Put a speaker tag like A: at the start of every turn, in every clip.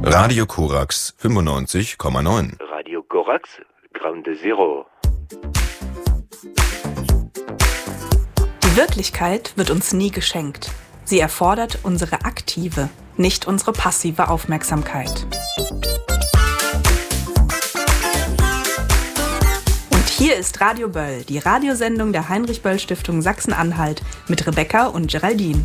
A: Radio Korax 95,9.
B: Radio Korax, Ground Zero.
C: Die Wirklichkeit wird uns nie geschenkt. Sie erfordert unsere aktive, nicht unsere passive Aufmerksamkeit. Und hier ist Radio Böll, die Radiosendung der Heinrich-Böll-Stiftung Sachsen-Anhalt mit Rebecca und Geraldine.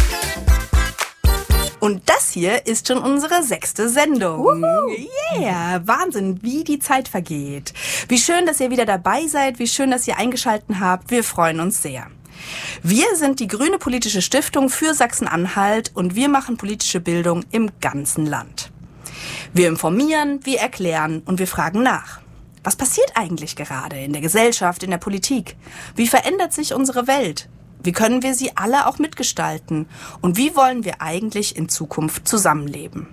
C: Und das hier ist schon unsere 6. Sendung. Yeah, Wahnsinn, wie die Zeit vergeht. Wie schön, dass ihr wieder dabei seid, wie schön, dass ihr eingeschaltet habt. Wir freuen uns sehr. Wir sind die Grüne Politische Stiftung für Sachsen-Anhalt und wir machen politische Bildung im ganzen Land. Wir informieren, wir erklären und wir fragen nach. Was passiert eigentlich gerade in der Gesellschaft, in der Politik? Wie verändert sich unsere Welt? Wie können wir sie alle auch mitgestalten? Und wie wollen wir eigentlich in Zukunft zusammenleben?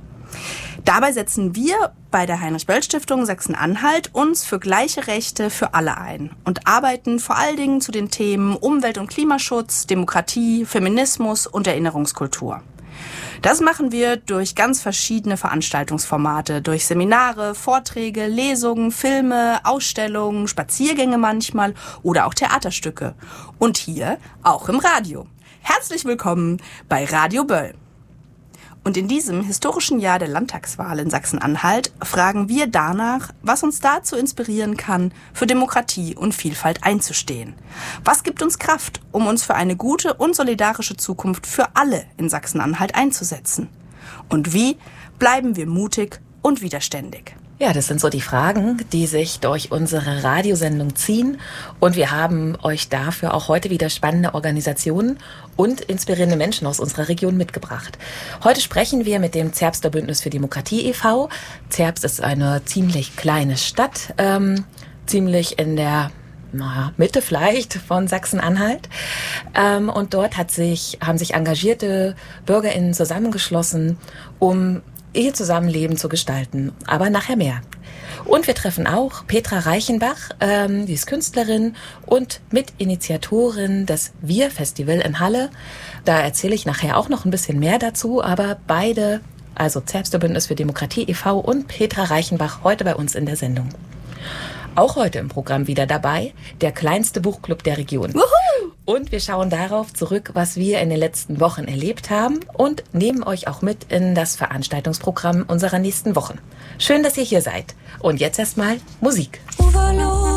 C: Dabei setzen wir bei der Heinrich-Böll-Stiftung Sachsen-Anhalt uns für gleiche Rechte für alle ein und arbeiten vor allen Dingen zu den Themen Umwelt- und Klimaschutz, Demokratie, Feminismus und Erinnerungskultur. Das machen wir durch ganz verschiedene Veranstaltungsformate, durch Seminare, Vorträge, Lesungen, Filme, Ausstellungen, Spaziergänge manchmal oder auch Theaterstücke. Und hier auch im Radio. Herzlich willkommen bei Radio Böll. Und in diesem historischen Jahr der Landtagswahl in Sachsen-Anhalt fragen wir danach, was uns dazu inspirieren kann, für Demokratie und Vielfalt einzustehen. Was gibt uns Kraft, um uns für eine gute und solidarische Zukunft für alle in Sachsen-Anhalt einzusetzen? Und wie bleiben wir mutig und widerständig?
D: Ja, das sind so die Fragen, die sich durch unsere Radiosendung ziehen. Und wir haben euch dafür auch heute wieder spannende Organisationen und inspirierende Menschen aus unserer Region mitgebracht. Heute sprechen wir mit dem Zerbster Bündnis für Demokratie e.V. Zerbst ist eine ziemlich kleine Stadt, ziemlich in der Mitte vielleicht von Sachsen-Anhalt. Und dort haben sich engagierte BürgerInnen zusammengeschlossen, um ihr Zusammenleben zu gestalten. Aber nachher mehr. Und wir treffen auch Petra Reichenbach, die ist Künstlerin und Mitinitiatorin des Wir-Festival in Halle. Da erzähle ich nachher auch noch ein bisschen mehr dazu, aber beide, also Zerbster Bündnis für Demokratie e.V. und Petra Reichenbach, heute bei uns in der Sendung. Auch heute im Programm wieder dabei, der kleinste Buchclub der Region. Wuhu! Und wir schauen darauf zurück, was wir in den letzten Wochen erlebt haben und nehmen euch auch mit in das Veranstaltungsprogramm unserer nächsten Wochen. Schön, dass ihr hier seid. Und jetzt erstmal Musik.